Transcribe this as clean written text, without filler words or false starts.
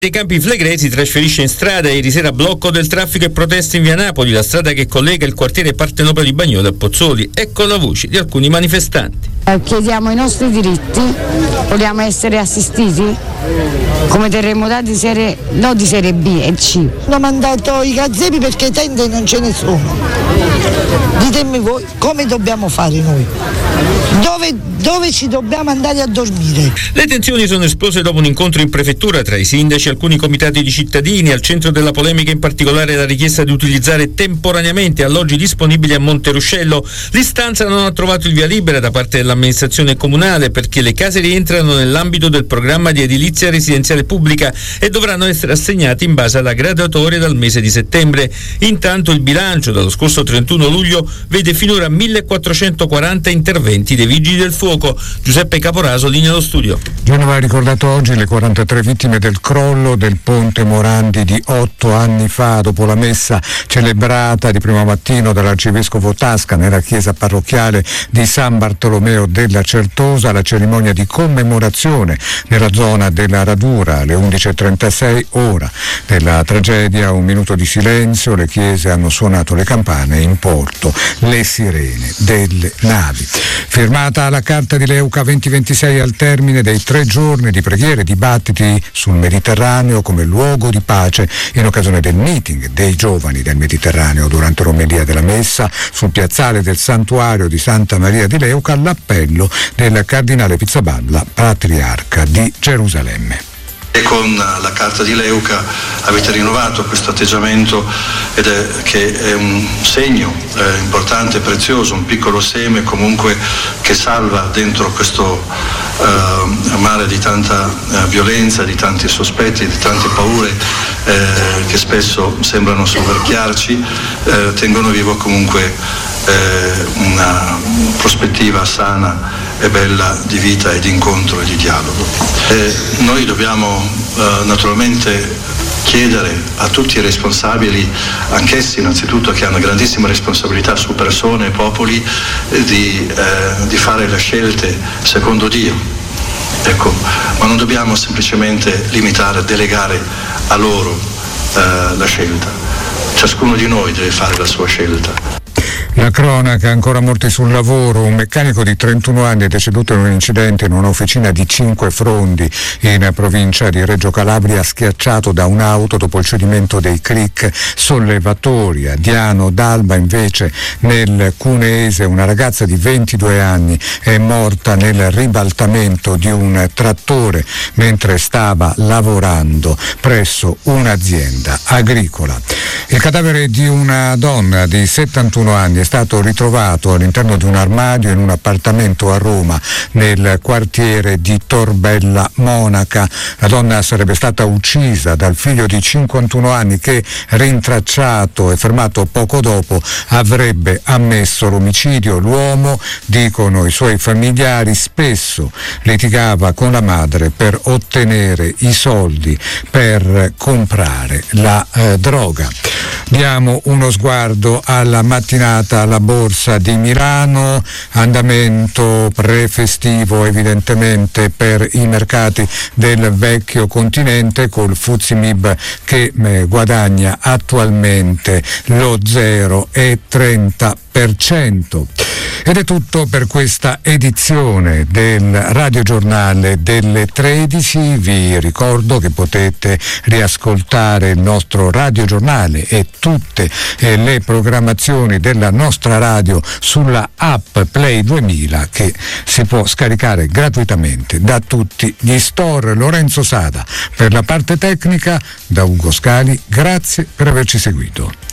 Dei Campi Flegrei si trasferisce in strada. Ieri sera blocco del traffico e proteste in via Napoli, la strada che collega il quartiere Partenopea di Bagnoli a Pozzuoli. Ecco la voce di alcuni manifestanti. Chiediamo i nostri diritti, vogliamo essere assistiti come terremotati di serie B e C. Hanno mandato i gazebi perché tende non ce ne sono. Ditemi voi come dobbiamo fare noi? Dove ci dobbiamo andare a dormire? Le tensioni sono esplose dopo un incontro in prefettura tra i sindaci e alcuni comitati di cittadini. Al centro della polemica in particolare la richiesta di utilizzare temporaneamente alloggi disponibili a Monteruscello. L'istanza non ha trovato il via libera da parte dell'amministrazione comunale perché le case rientrano nell'ambito del programma di edilizia residenziale pubblica e dovranno essere assegnate in base alla graduatoria dal mese di settembre. Intanto il bilancio dallo scorso 31 luglio vede finora 1440 interventi dei Vigili del Fuoco. Giuseppe Caporaso, linea allo studio. Genova ha ricordato oggi le 43 vittime del crollo del ponte Morandi di 8 anni fa, dopo la messa celebrata di primo mattino dall'arcivescovo Tasca nella chiesa parrocchiale di San Bartolomeo della Certosa. La cerimonia di commemorazione nella zona della radura alle 11.36 ora della tragedia. Un minuto di silenzio, le chiese hanno suonato le campane e in porto le sirene delle navi. Firmata la Carta di Leuca 2026 al termine dei 3 giorni di preghiere e dibattiti sul Mediterraneo come luogo di pace in occasione del meeting dei giovani del Mediterraneo. Durante l'omelia della messa sul piazzale del santuario di Santa Maria di Leuca, l'appello del cardinale Pizzaballa, patriarca di Gerusalemme. E con la Carta di Leuca avete rinnovato questo atteggiamento che è un segno importante e prezioso, un piccolo seme comunque che salva dentro questo mare di tanta violenza, di tanti sospetti, di tante paure che spesso sembrano soverchiarci, tengono vivo comunque una prospettiva sana e bella di vita e di incontro e di dialogo. Noi dobbiamo naturalmente chiedere a tutti i responsabili, anch'essi innanzitutto che hanno grandissima responsabilità su persone e popoli, di fare le scelte secondo Dio. Ecco, ma non dobbiamo semplicemente limitare, delegare a loro la scelta. Ciascuno di noi deve fare la sua scelta. La cronaca, ancora morti sul lavoro. Un meccanico di 31 anni è deceduto in un incidente in un'officina di 5 Frondi in provincia di Reggio Calabria, schiacciato da un'auto dopo il cedimento dei cric sollevatori. A Diano d'Alba invece, nel Cuneese, una ragazza di 22 anni è morta nel ribaltamento di un trattore mentre stava lavorando presso un'azienda agricola. Il cadavere di una donna di 71 anni è stato ritrovato all'interno di un armadio in un appartamento a Roma, nel quartiere di Torbella Monaca. La donna sarebbe stata uccisa dal figlio di 51 anni che, rintracciato e fermato poco dopo, avrebbe ammesso l'omicidio. L'uomo, dicono i suoi familiari, spesso litigava con la madre per ottenere i soldi per comprare la droga. Diamo uno sguardo alla mattinata alla Borsa di Milano, andamento pre-festivo evidentemente per i mercati del vecchio continente, col FTSE MIB che guadagna attualmente lo 0,30%. Ed è tutto per questa edizione del radiogiornale delle 13. Vi ricordo che potete riascoltare il nostro radiogiornale e tutte le programmazioni della nostra radio sulla app Play 2000 che si può scaricare gratuitamente da tutti gli store. Lorenzo Sada per la parte tecnica, da Ugo Scali, grazie per averci seguito.